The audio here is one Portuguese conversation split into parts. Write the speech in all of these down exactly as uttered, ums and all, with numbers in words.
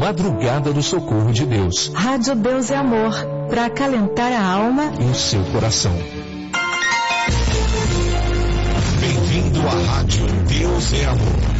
madrugada do socorro de Deus. Rádio Deus é Amor, para acalentar a alma e o seu coração. Bem-vindo à Rádio Deus é Amor.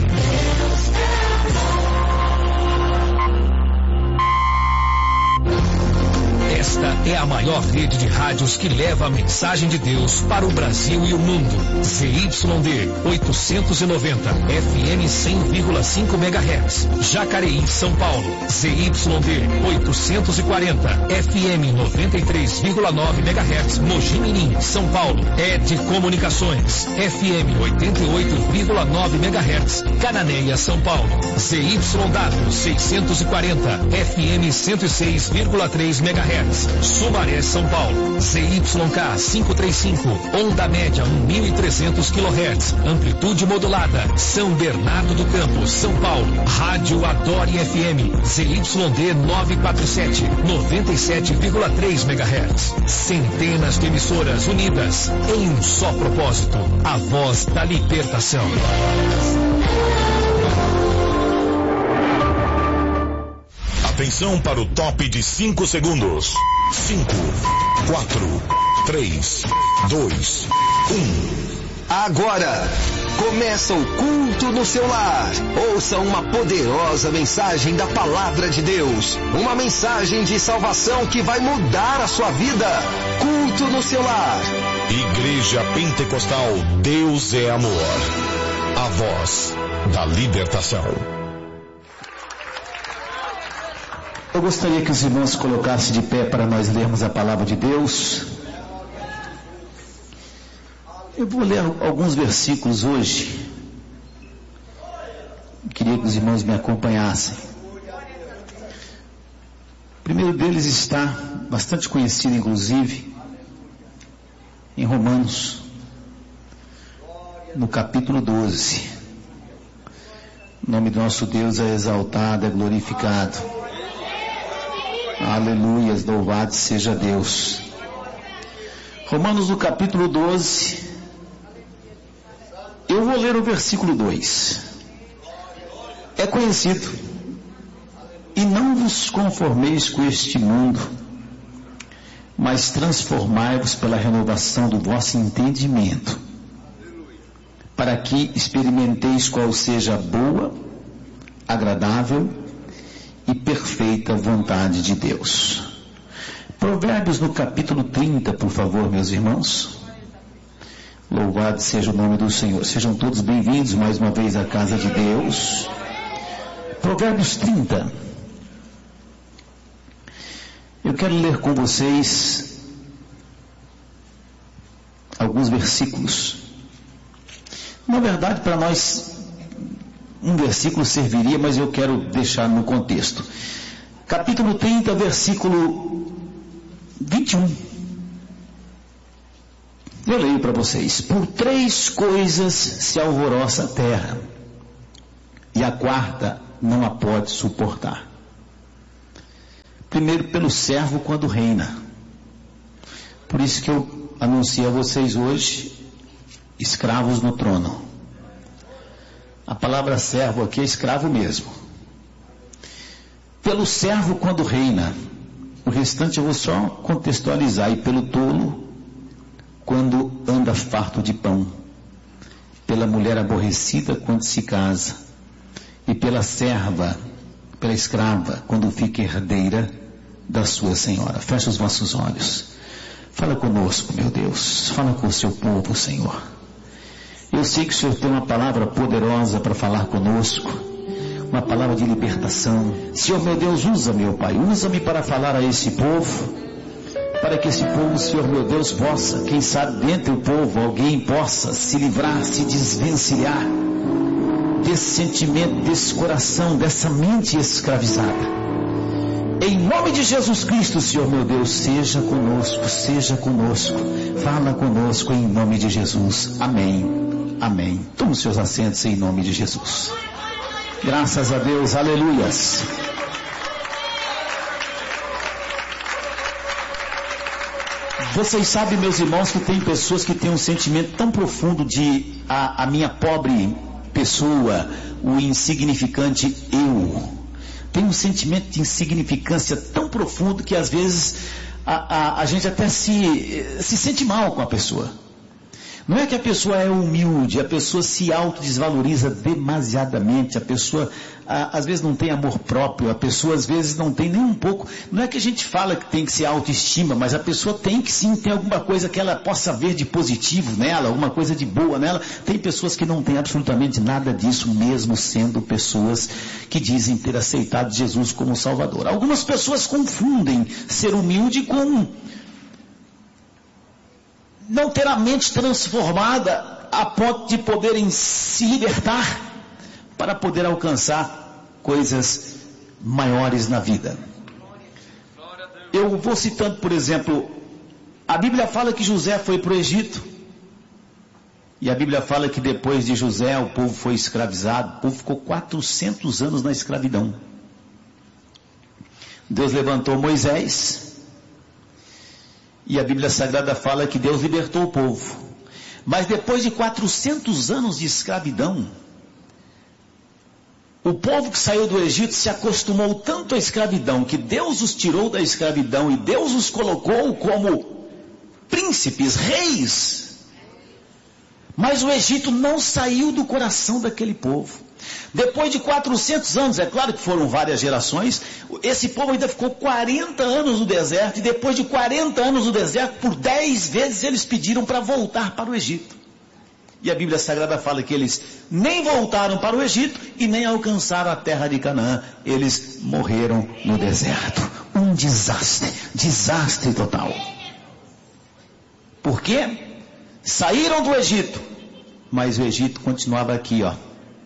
Esta é a maior rede de rádios que leva a mensagem de Deus para o Brasil e o mundo. Z Y D oitocentos e noventa, F M cem vírgula cinco megahertz. Jacareí, São Paulo. Z Y D oitocentos e quarenta, F M noventa e três vírgula nove megahertz. Mogi Mirim, São Paulo. E D Comunicações, F M oitenta e oito vírgula nove megahertz. Cananéia, São Paulo. Z Y W seiscentos e quarenta, F M cento e seis vírgula três megahertz. Sumaré, São Paulo. Z Y K quinhentos e trinta e cinco, onda média mil e trezentos quilohertz, amplitude modulada. São Bernardo do Campo, São Paulo. Rádio Adore F M, Z Y D novecentos e quarenta e sete, noventa e sete vírgula três megahertz. Centenas de emissoras unidas em um só propósito, a voz da libertação. Atenção para o top de cinco segundos. cinco, quatro, três, dois, um. Agora começa o culto no seu lar. Ouça uma poderosa mensagem da palavra de Deus. Uma mensagem de salvação que vai mudar a sua vida. Culto no seu lar. Igreja Pentecostal Deus é Amor. A voz da libertação. Eu gostaria que os irmãos se colocassem de pé para nós lermos a palavra de Deus. Eu vou ler alguns versículos hoje. Eu queria que os irmãos me acompanhassem. O primeiro deles está bastante conhecido, inclusive, em Romanos, no capítulo doze. O nome do nosso Deus é exaltado, é glorificado. Aleluias, louvado seja Deus. Romanos no capítulo doze. Eu vou ler o versículo dois. É conhecido. E não vos conformeis com este mundo, mas transformai-vos pela renovação do vosso entendimento, para que experimenteis qual seja a boa, agradável e perfeita vontade de Deus. Provérbios no capítulo trinta, por favor, meus irmãos. Louvado seja o nome do Senhor. Sejam todos bem-vindos mais uma vez à casa de Deus. Provérbios trinta. Eu quero ler com vocês alguns versículos. Na verdade, para nós um versículo serviria, mas eu quero deixar no contexto. Capítulo trinta, versículo vinte e um. Eu leio para vocês. Por três coisas se alvoroça a terra, e a quarta não a pode suportar. Primeiro, pelo servo quando reina. Por isso que eu anuncio a vocês hoje, escravos no trono. A palavra servo aqui é escravo mesmo. Pelo servo quando reina. O restante eu vou só contextualizar. E pelo tolo quando anda farto de pão. Pela mulher aborrecida quando se casa. E pela serva, pela escrava, quando fica herdeira da sua senhora. Fecha os vossos olhos. Fala conosco, meu Deus. Fala com o seu povo, Senhor. Eu sei que o Senhor tem uma palavra poderosa para falar conosco, uma palavra de libertação. Senhor, meu Deus, usa, meu Pai, usa-me para falar a esse povo, para que esse povo, Senhor, meu Deus, possa, quem sabe dentro do povo, alguém possa se livrar, se desvencilhar desse sentimento, desse coração, dessa mente escravizada. Em nome de Jesus Cristo, Senhor, meu Deus, seja conosco, seja conosco, fala conosco em nome de Jesus. Amém. Amém. Tome os seus assentos em nome de Jesus. Graças a Deus, aleluias. Vocês sabem, meus irmãos, que tem pessoas que têm um sentimento tão profundo de a, a minha pobre pessoa, o insignificante eu. tem um sentimento de insignificância tão profundo que às vezes a, a, a gente até se, se sente mal com a pessoa. Não é que a pessoa é humilde, a pessoa se autodesvaloriza demasiadamente, a pessoa a, às vezes não tem amor próprio, a pessoa às vezes não tem nem um pouco, não é que a gente fala que tem que ser autoestima, mas a pessoa tem que sim ter alguma coisa que ela possa ver de positivo nela, alguma coisa de boa nela. Tem pessoas que não têm absolutamente nada disso, mesmo sendo pessoas que dizem ter aceitado Jesus como Salvador. Algumas pessoas confundem ser humilde com não ter a mente transformada a ponto de poderem se libertar para poder alcançar coisas maiores na vida. Eu vou citando, por exemplo, a Bíblia fala que José foi para o Egito, e a Bíblia fala que depois de José o povo foi escravizado, o povo ficou quatrocentos anos na escravidão. Deus levantou Moisés, e a Bíblia Sagrada fala que Deus libertou o povo. Mas depois de quatrocentos anos de escravidão, o povo que saiu do Egito se acostumou tanto à escravidão, que Deus os tirou da escravidão e Deus os colocou como príncipes, reis. Mas o Egito não saiu do coração daquele povo. Depois de quatrocentos anos, é claro que foram várias gerações, esse povo ainda ficou quarenta anos no deserto, e depois de quarenta anos no deserto, por dez vezes eles pediram para voltar para o Egito. E a Bíblia Sagrada fala que eles nem voltaram para o Egito e nem alcançaram a terra de Canaã. Eles morreram no deserto. Um desastre, desastre total. Por quê? Saíram do Egito, mas o Egito continuava aqui, ó.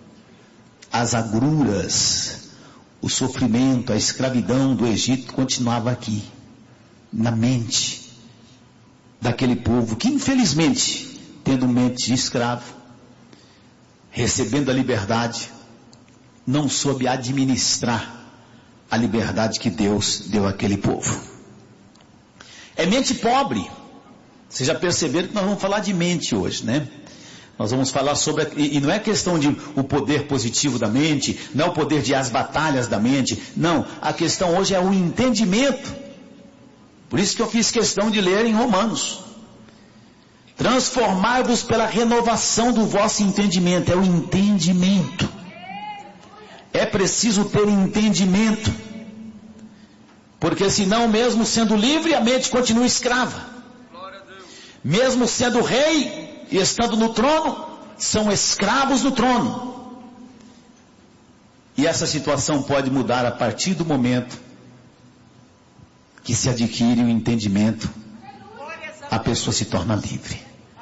As agruras, o sofrimento, a escravidão do Egito continuava aqui, na mente daquele povo que infelizmente, tendo mente de escravo, recebendo a liberdade, não soube administrar a liberdade que Deus deu àquele povo. É mente pobre. Vocês já perceberam que nós vamos falar de mente hoje, né? Nós vamos falar sobre, e, e não é questão de o poder positivo da mente, não é o poder de as batalhas da mente, não, a questão hoje é o entendimento. Por isso que eu fiz questão de ler em Romanos. Transformai-vos pela renovação do vosso entendimento, é o entendimento. É preciso ter entendimento, porque senão mesmo sendo livre, a mente continua escrava. Mesmo sendo rei e estando no trono, são escravos do trono. E essa situação pode mudar a partir do momento que se adquire o entendimento, a pessoa se torna livre.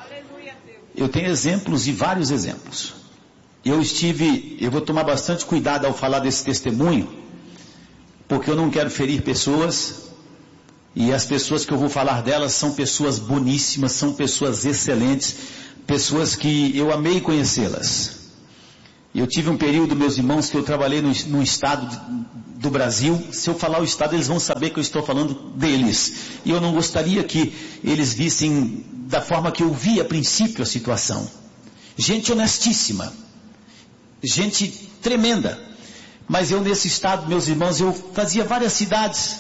Eu tenho exemplos e vários exemplos. Eu estive, eu vou tomar bastante cuidado ao falar desse testemunho, porque eu não quero ferir pessoas. E as pessoas que eu vou falar delas são pessoas boníssimas, são pessoas excelentes, pessoas que eu amei conhecê-las. Eu tive um período, meus irmãos, que eu trabalhei no, no estado de, do Brasil. Se eu falar o estado, eles vão saber que eu estou falando deles. E eu não gostaria que eles vissem da forma que eu vi a princípio a situação. Gente honestíssima, gente tremenda. Mas eu nesse estado, meus irmãos, eu fazia várias cidades,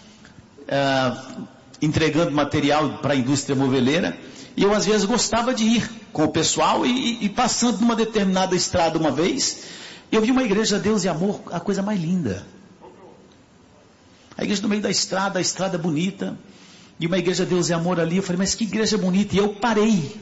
Uh, entregando material para a indústria moveleira, e eu às vezes gostava de ir com o pessoal e, e passando numa determinada estrada uma vez, eu vi uma igreja Deus e Amor, a coisa mais linda. A igreja no meio da estrada, a estrada bonita, e uma igreja Deus e Amor ali. Eu falei, mas que igreja bonita, e eu parei.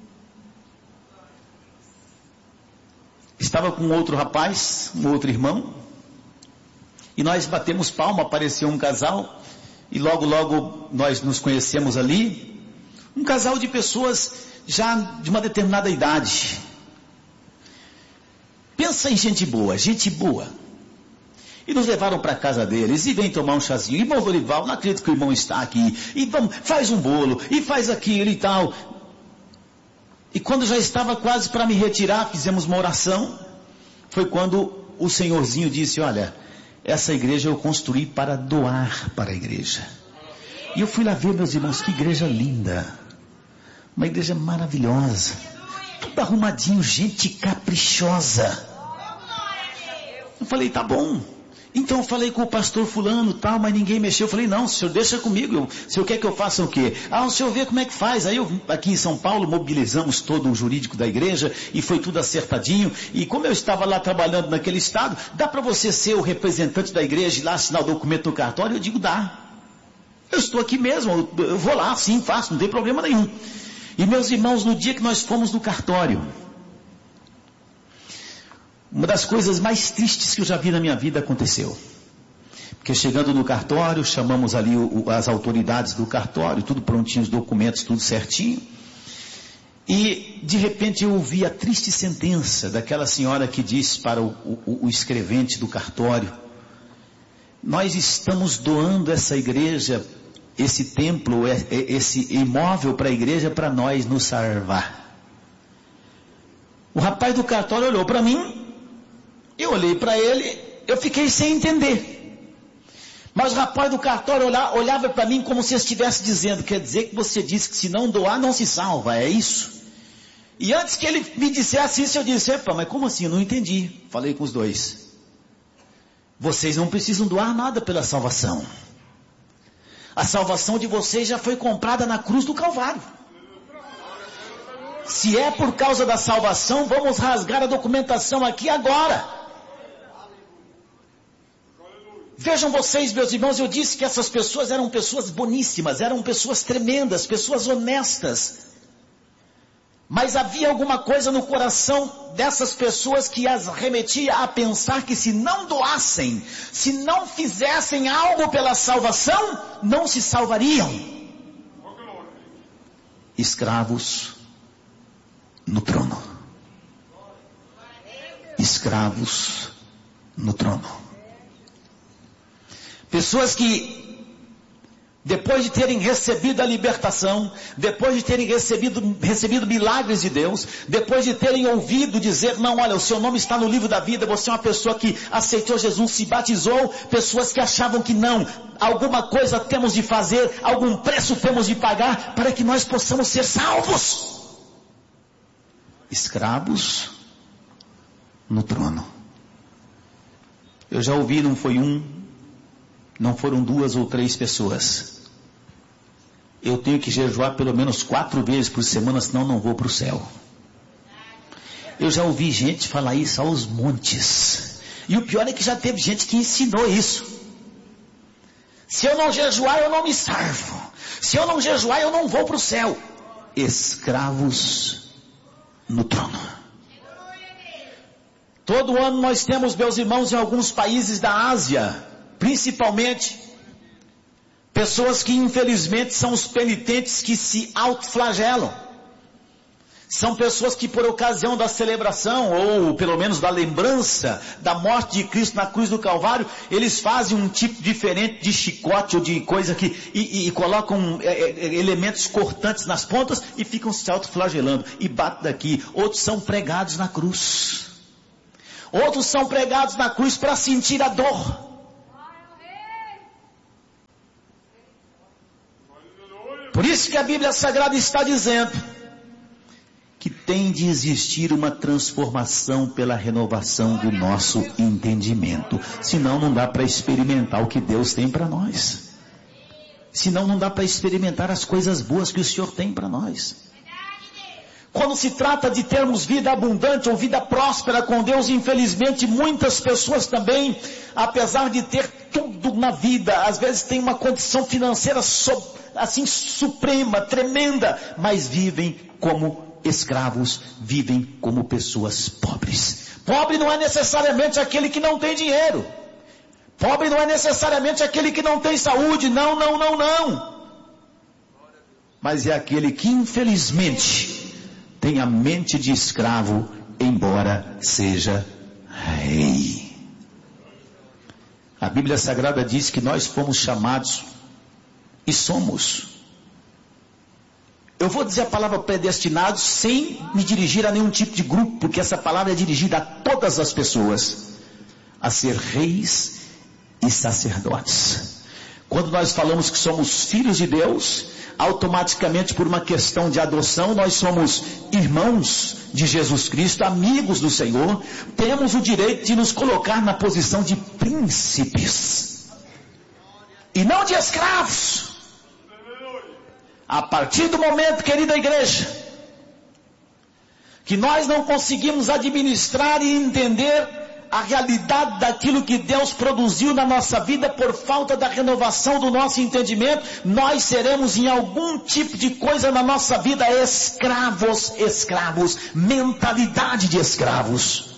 Estava com outro rapaz, um outro irmão, e nós batemos palma, apareceu um casal. E logo, logo nós nos conhecemos ali, um casal de pessoas já de uma determinada idade. Pensa em gente boa, gente boa. E nos levaram para a casa deles, e vem tomar um chazinho. Irmão Dorival, não acredito que o irmão está aqui. E vamos, faz um bolo, e faz aquilo e tal. E quando já estava quase para me retirar, fizemos uma oração. Foi quando o senhorzinho disse, olha, essa igreja eu construí para doar para a igreja. E eu fui lá ver, meus irmãos, que igreja linda. Uma igreja maravilhosa. Tudo arrumadinho, gente caprichosa. Eu falei, tá bom. Então eu falei com o pastor fulano tal, mas ninguém mexeu. Eu falei, não, o senhor deixa comigo, eu, o senhor quer que eu faça o quê? Ah, o senhor vê como é que faz. Aí eu, aqui em São Paulo, mobilizamos todo o jurídico da igreja e foi tudo acertadinho. E como eu estava lá trabalhando naquele estado, dá para você ser o representante da igreja e lá assinar o documento no cartório? Eu digo, dá. Eu estou aqui mesmo, eu, eu vou lá, sim, faço, não tem problema nenhum. E meus irmãos, no dia que nós fomos no cartório, uma das coisas mais tristes que eu já vi na minha vida aconteceu. Porque chegando no cartório, chamamos ali o, o, as autoridades do cartório, tudo prontinho, os documentos, tudo certinho. E de repente eu ouvi a triste sentença daquela senhora que disse para o, o, o escrevente do cartório: nós estamos doando essa igreja, esse templo, esse imóvel para a igreja para nós nos salvar. O rapaz do cartório olhou para mim, eu olhei para ele, eu fiquei sem entender. Mas o rapaz do cartório olhava, olhava para mim como se estivesse dizendo, quer dizer que você disse que se não doar não se salva, é isso? E antes que ele me dissesse isso, eu disse, epa, mas como assim? Eu não entendi. Falei com os dois. Vocês não precisam doar nada pela salvação. A salvação de vocês já foi comprada na cruz do Calvário. Se é por causa da salvação, vamos rasgar a documentação aqui agora. Vejam vocês, meus irmãos, eu disse que essas pessoas eram pessoas boníssimas, eram pessoas tremendas, pessoas honestas. Mas havia alguma coisa no coração dessas pessoas que as remetia a pensar que se não doassem, se não fizessem algo pela salvação, não se salvariam. Escravos no trono. Escravos no trono. Pessoas que, depois de terem recebido a libertação, depois de terem recebido, recebido milagres de Deus, depois de terem ouvido dizer, não, olha, o seu nome está no livro da vida, você é uma pessoa que aceitou Jesus, se batizou, pessoas que achavam que não, alguma coisa temos de fazer, algum preço temos de pagar, para que nós possamos ser salvos. Escravos no trono. Eu já ouvi, não foi um, não foram duas ou três pessoas. Eu tenho que jejuar pelo menos quatro vezes por semana, senão não vou para o céu. Eu já ouvi gente falar isso aos montes. E o pior é que já teve gente que ensinou isso. Se eu não jejuar, eu não me salvo. Se eu não jejuar, eu não vou para o céu. Escravos no trono. Todo ano nós temos, meus irmãos, em alguns países da Ásia, principalmente, pessoas que infelizmente são os penitentes que se autoflagelam. São pessoas que por ocasião da celebração, ou pelo menos da lembrança da morte de Cristo na cruz do Calvário, eles fazem um tipo diferente de chicote ou de coisa que, e, e, e colocam é, é, elementos cortantes nas pontas e ficam se autoflagelando e batem daqui. Outros são pregados na cruz. Outros são pregados na cruz para sentir a dor. Por isso que a Bíblia Sagrada está dizendo que tem de existir uma transformação pela renovação do nosso entendimento. Senão não dá para experimentar o que Deus tem para nós. Senão não dá para experimentar as coisas boas que o Senhor tem para nós. Quando se trata de termos vida abundante ou vida próspera com Deus, infelizmente muitas pessoas também, apesar de ter tudo na vida, às vezes tem uma condição financeira so, assim suprema, tremenda, mas vivem como escravos, vivem como pessoas pobres. Pobre não é necessariamente aquele que não tem dinheiro. Pobre não é necessariamente aquele que não tem saúde. Não, não, não, não. Mas é aquele que infelizmente tem a mente de escravo, embora seja rei. A Bíblia Sagrada diz que nós fomos chamados e somos. Eu vou dizer a palavra predestinados sem me dirigir a nenhum tipo de grupo, porque essa palavra é dirigida a todas as pessoas, a ser reis e sacerdotes. Quando nós falamos que somos filhos de Deus, automaticamente, por uma questão de adoção, nós somos irmãos de Jesus Cristo, amigos do Senhor, temos o direito de nos colocar na posição de príncipes e não de escravos. A partir do momento, querida igreja, que nós não conseguimos administrar e entender a realidade daquilo que Deus produziu na nossa vida por falta da renovação do nosso entendimento, nós seremos em algum tipo de coisa na nossa vida escravos, escravos, mentalidade de escravos.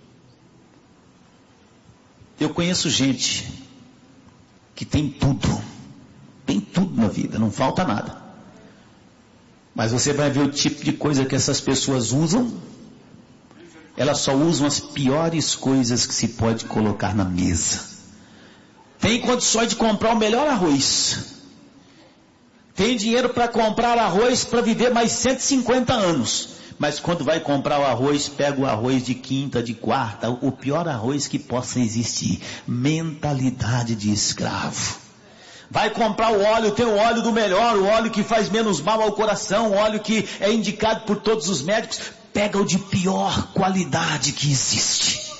Eu conheço gente que tem tudo, tem tudo na vida, não falta nada. Mas você vai ver o tipo de coisa que essas pessoas usam. Elas só usam as piores coisas que se pode colocar na mesa. Tem condições de comprar o melhor arroz. Tem dinheiro para comprar arroz para viver mais cento e cinquenta anos. Mas quando vai comprar o arroz, pega o arroz de quinta, de quarta, o pior arroz que possa existir. Mentalidade de escravo. Vai comprar o óleo, tem o óleo do melhor, o óleo que faz menos mal ao coração, o óleo que é indicado por todos os médicos. Pega o de pior qualidade que existe.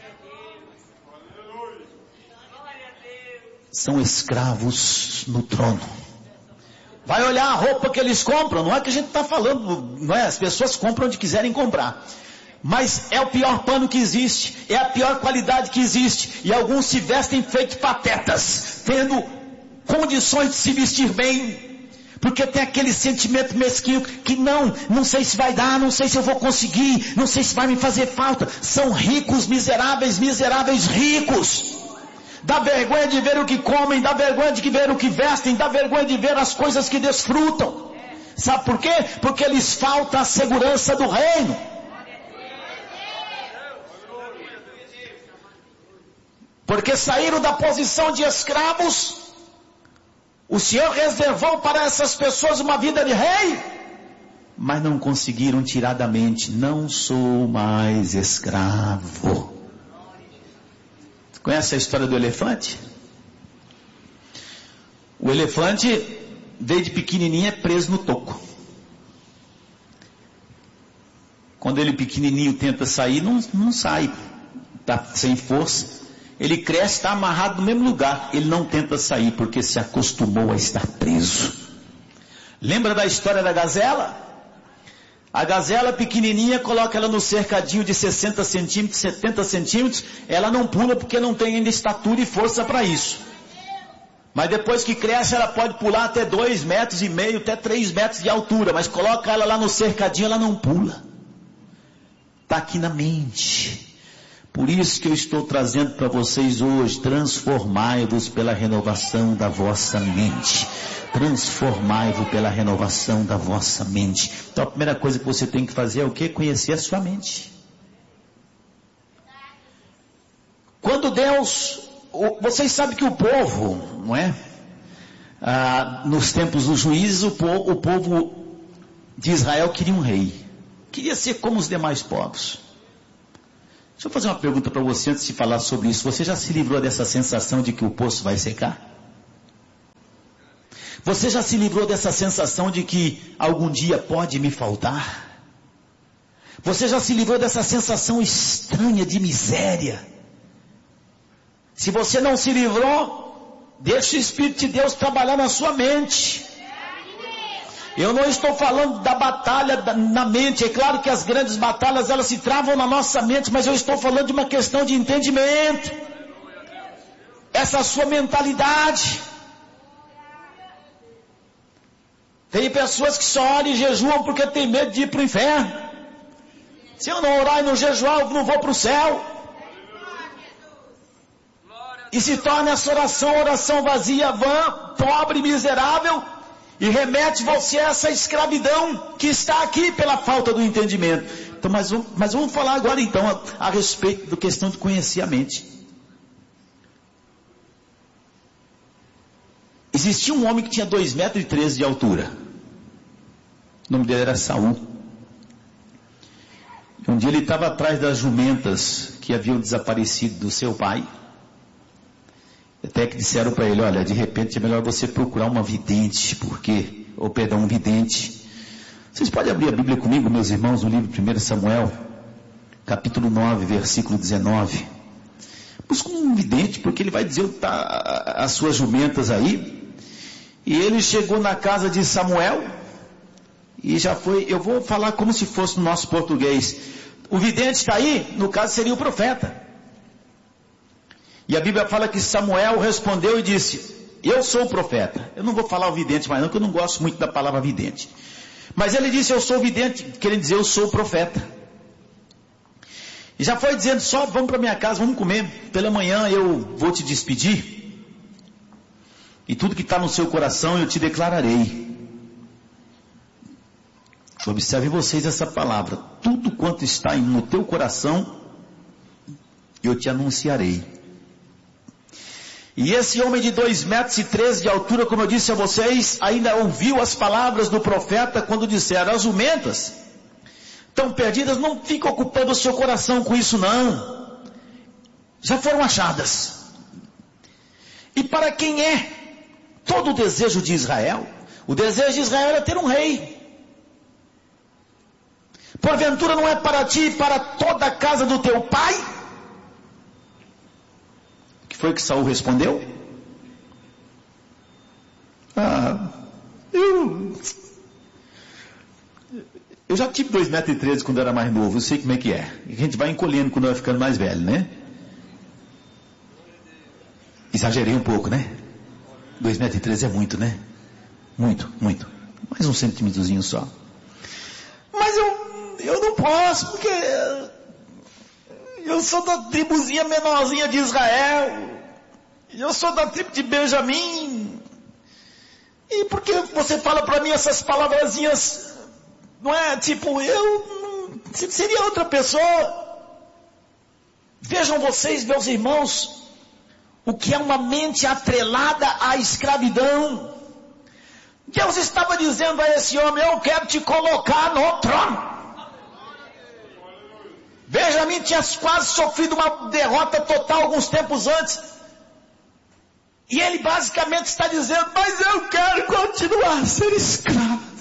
São escravos no trono. Vai olhar a roupa que eles compram, não é que a gente está falando, não é? As pessoas compram onde quiserem comprar. Mas é o pior pano que existe, é a pior qualidade que existe. E alguns se vestem feito patetas, tendo condições de se vestir bem, porque tem aquele sentimento mesquinho que não, não sei se vai dar, não sei se eu vou conseguir, não sei se vai me fazer falta. São ricos, miseráveis, miseráveis ricos. Dá vergonha de ver o que comem, dá vergonha de ver o que vestem, dá vergonha de ver as coisas que desfrutam. Sabe por quê? Porque lhes falta a segurança do reino. Porque saíram da posição de escravos. O Senhor reservou para essas pessoas uma vida de rei, mas não conseguiram tirar da mente: não sou mais escravo. Conhece a história do elefante? O elefante, desde pequenininho, é preso no toco. Quando ele pequenininho tenta sair, não, não sai, está sem força. Ele cresce, está amarrado no mesmo lugar. Ele não tenta sair porque se acostumou a estar preso. Lembra da história da gazela? A gazela pequenininha, coloca ela no cercadinho de sessenta centímetros, setenta centímetros. Ela não pula porque não tem ainda estatura e força para isso. Mas depois que cresce, ela pode pular até dois metros e meio, até três metros de altura. Mas coloca ela lá no cercadinho, ela não pula. Está aqui na mente. Por isso que eu estou trazendo para vocês hoje: transformai-vos pela renovação da vossa mente. Transformai-vos pela renovação da vossa mente. Então a primeira coisa que você tem que fazer é o quê? Conhecer a sua mente. Quando Deus, vocês sabem que o povo, não é? Ah, nos tempos dos juízes, o povo, o povo de Israel queria um rei. Queria ser como os demais povos. Deixa eu fazer uma pergunta para você antes de falar sobre isso. Você já se livrou dessa sensação de que o poço vai secar? Você já se livrou dessa sensação de que algum dia pode me faltar? Você já se livrou dessa sensação estranha de miséria? Se você não se livrou, deixa o Espírito de Deus trabalhar na sua mente. Eu não estou falando da batalha na mente. É claro que as grandes batalhas, elas se travam na nossa mente, mas eu estou falando de uma questão de entendimento. Essa sua mentalidade. Tem pessoas que só oram e jejuam porque tem medo de ir para o inferno. Se eu não orar e não jejuar, eu não vou para o céu. E se torna essa oração, oração vazia, vã, pobre, miserável, e remete você a essa escravidão que está aqui pela falta do entendimento. Então, mas, mas vamos falar agora então a, a respeito da questão de conhecer a mente. Existia um homem que tinha dois metros e treze de altura. O nome dele era Saul. Um dia ele estava atrás das jumentas que haviam desaparecido do seu pai. Até que disseram para ele: olha, de repente é melhor você procurar uma vidente, porque ou perdão, um vidente. Vocês podem abrir a Bíblia comigo, meus irmãos, no livro de primeiro Samuel, capítulo nove, versículo dezenove. Busca um vidente, porque ele vai dizer tá, as suas jumentas aí. E ele chegou na casa de Samuel, e já foi, eu vou falar como se fosse no nosso português. O vidente está aí, no caso seria o profeta. E a Bíblia fala que Samuel respondeu e disse: eu sou o profeta. Eu não vou falar o vidente mais não, porque eu não gosto muito da palavra vidente. Mas ele disse: eu sou o vidente, querendo dizer eu sou o profeta. E já foi dizendo: só vamos para minha casa, vamos comer. Pela manhã eu vou te despedir. E tudo que está no seu coração eu te declararei. Observem vocês essa palavra. Tudo quanto está no teu coração, eu te anunciarei. E esse homem de dois metros e treze de altura, como eu disse a vocês, ainda ouviu as palavras do profeta quando disseram: as jumentas estão perdidas, não fica ocupando o seu coração com isso não. Já foram achadas. E para quem é todo o desejo de Israel? O desejo de Israel era ter um rei. Porventura não é para ti e para toda a casa do teu pai? O que foi que Saul respondeu? Ah, eu... Eu já tive dois metros e treze quando era mais novo, eu sei como é que é. A gente vai encolhendo quando vai ficando mais velho, né? Exagerei um pouco, né? dois metros e treze é muito, né? Muito, muito. Mais um centímetrozinho só. Mas eu, eu não posso, porque eu sou da tribuzinha menorzinha de Israel. Eu sou da tribo de Benjamim. E por que você fala para mim essas palavrazinhas? Não é tipo, eu seria outra pessoa. Vejam vocês, meus irmãos, o que é uma mente atrelada à escravidão. Deus estava dizendo a esse homem: eu quero te colocar no trono. Benjamim tinha quase sofrido uma derrota total alguns tempos antes. E ele basicamente está dizendo: mas eu quero continuar a ser escravo.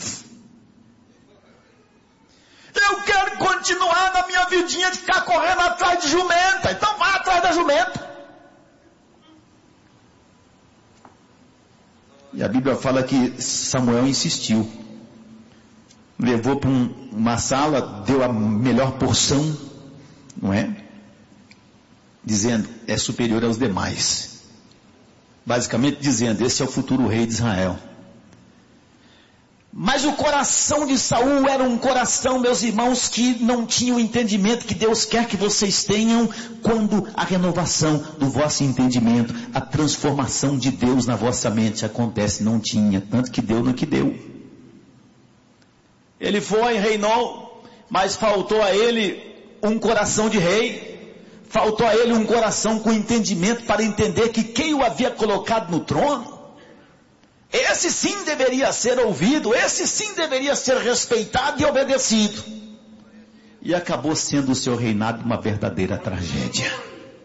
Eu quero continuar na minha vidinha de ficar correndo atrás de jumenta. Então vai atrás da jumenta. E a Bíblia fala que Samuel insistiu. Levou para um, uma sala, deu a melhor porção, não é? Dizendo: é superior aos demais. Basicamente dizendo: esse é o futuro rei de Israel. Mas o coração de Saul era um coração, meus irmãos, que não tinha o entendimento que Deus quer que vocês tenham quando a renovação do vosso entendimento, a transformação de Deus na vossa mente acontece. Não tinha, tanto que deu no que deu. Ele foi, reinou, mas faltou a ele um coração de rei, faltou a ele um coração com entendimento para entender que quem o havia colocado no trono, esse sim deveria ser ouvido, esse sim deveria ser respeitado e obedecido. E acabou sendo o seu reinado uma verdadeira tragédia.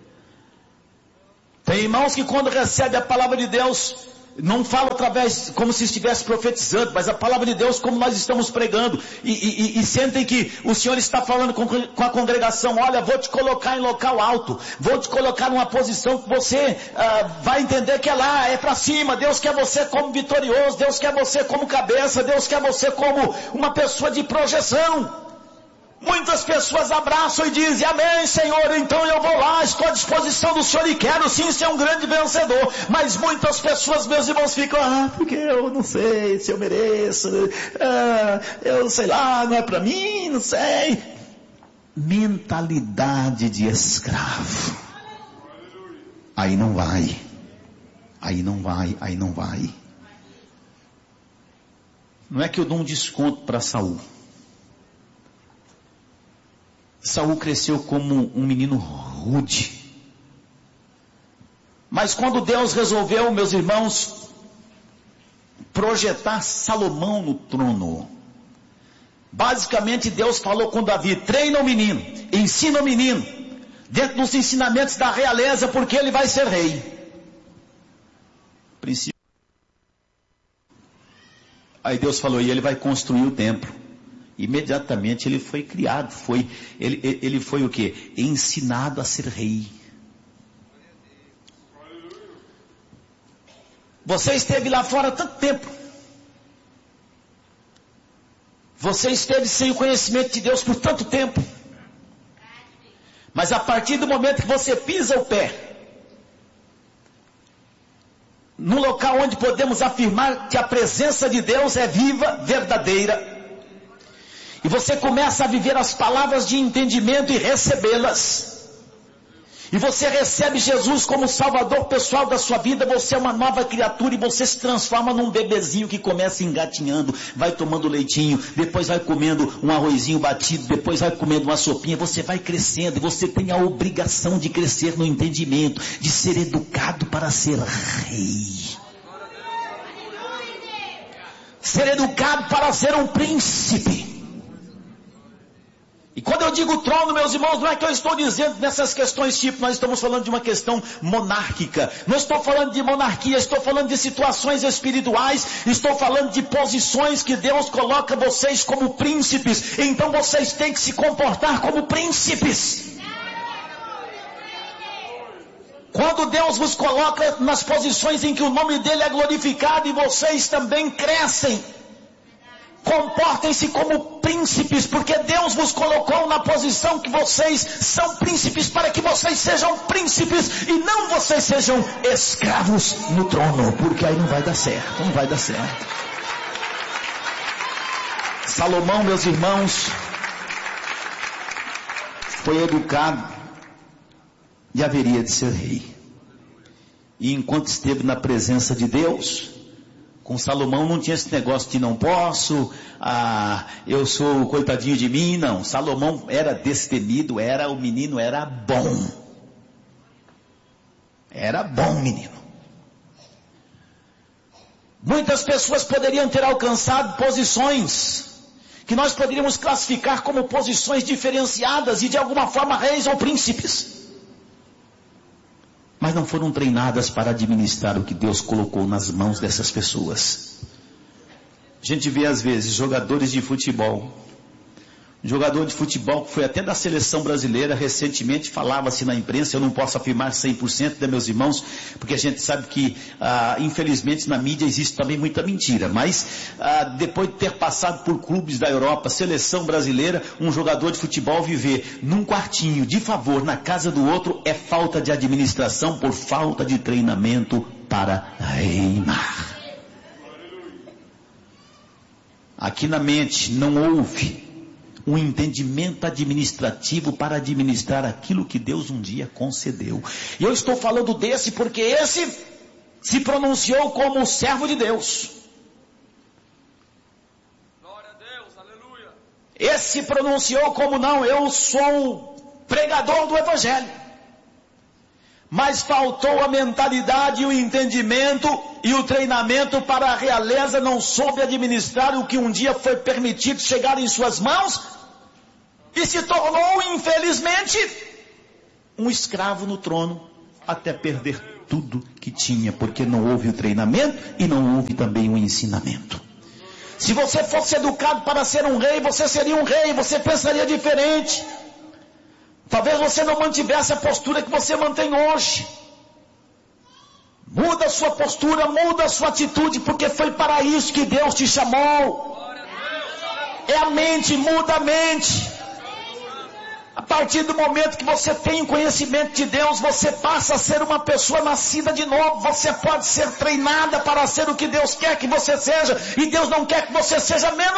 Tem irmãos que quando recebem a palavra de Deus, não falam através, como se estivesse profetizando, mas a palavra de Deus como nós estamos pregando, e, e, e sentem que o Senhor está falando com, com a congregação: olha, vou te colocar em local alto, vou te colocar numa posição que você uh, vai entender que é lá, é para cima. Deus quer você como vitorioso, Deus quer você como cabeça, Deus quer você como uma pessoa de projeção. Muitas pessoas abraçam e dizem: amém, Senhor, então eu vou lá, estou à disposição do Senhor e quero sim ser um grande vencedor. Mas muitas pessoas, meus irmãos, ficam: ah, porque eu não sei se eu mereço, ah, eu sei lá, não é para mim, não sei. Mentalidade de escravo. Aí não vai, aí não vai, aí não vai. Não é que eu dou um desconto para Saul. Saul cresceu como um menino rude. Mas quando Deus resolveu, meus irmãos, projetar Salomão no trono, basicamente Deus falou com Davi: treina o menino, ensina o menino, dentro dos ensinamentos da realeza, porque ele vai ser rei. Princípio. Aí Deus falou, e ele vai construir o templo. Imediatamente ele foi criado, foi, ele, ele foi o quê? Ensinado a ser rei. Você esteve lá fora tanto tempo. Você esteve sem o conhecimento de Deus por tanto tempo. Mas a partir do momento que você pisa o pé no local onde podemos afirmar que a presença de Deus é viva, verdadeira, e você começa a viver as palavras de entendimento e recebê-las, e você recebe Jesus como Salvador pessoal da sua vida, você é uma nova criatura e você se transforma num bebezinho que começa engatinhando, vai tomando leitinho, depois vai comendo um arrozinho batido, depois vai comendo uma sopinha, você vai crescendo e você tem a obrigação de crescer no entendimento, de ser educado para ser rei. Ser educado para ser um príncipe. E quando eu digo trono, meus irmãos, não é que eu estou dizendo nessas questões tipo, nós estamos falando de uma questão monárquica. Não estou falando de monarquia, estou falando de situações espirituais, estou falando de posições que Deus coloca vocês como príncipes. Então vocês têm que se comportar como príncipes. Quando Deus vos coloca nas posições em que o nome dele é glorificado e vocês também crescem, comportem-se como príncipes, porque Deus vos colocou na posição que vocês são príncipes, para que vocês sejam príncipes e não vocês sejam escravos no trono, porque aí não vai dar certo, não vai dar certo. Salomão, meus irmãos, foi educado e haveria de ser rei. E enquanto esteve na presença de Deus, com Salomão não tinha esse negócio de não posso, ah, eu sou coitadinho de mim, não. Salomão era destemido, era, o menino era bom. Era bom menino. Muitas pessoas poderiam ter alcançado posições que nós poderíamos classificar como posições diferenciadas e de alguma forma reis ou príncipes. Mas não foram treinadas para administrar o que Deus colocou nas mãos dessas pessoas. A gente vê às vezes jogadores de futebol. Um jogador de futebol que foi até da seleção brasileira, recentemente falava-se na imprensa, eu não posso afirmar cem por cento, né, meus irmãos, porque a gente sabe que, ah, infelizmente, na mídia existe também muita mentira, mas ah, depois de ter passado por clubes da Europa, seleção brasileira, um jogador de futebol viver num quartinho de favor na casa do outro é falta de administração por falta de treinamento para reinar. Aqui na mente não houve um entendimento administrativo para administrar aquilo que Deus um dia concedeu. E eu estou falando desse porque esse se pronunciou como servo de Deus. Glória a Deus, aleluia. Esse se pronunciou como não, eu sou pregador do Evangelho. Mas faltou a mentalidade, o entendimento e o treinamento para a realeza, não soube administrar o que um dia foi permitido chegar em suas mãos e se tornou, infelizmente, um escravo no trono até perder tudo que tinha, porque não houve o treinamento e não houve também o ensinamento. Se você fosse educado para ser um rei, você seria um rei, você pensaria diferente. Talvez você não mantivesse a postura que você mantém hoje. Muda a sua postura, muda a sua atitude, porque foi para isso que Deus te chamou. É a mente, muda a mente. A partir do momento que você tem o conhecimento de Deus, você passa a ser uma pessoa nascida de novo. Você pode ser treinada para ser o que Deus quer que você seja, e Deus não quer que você seja menos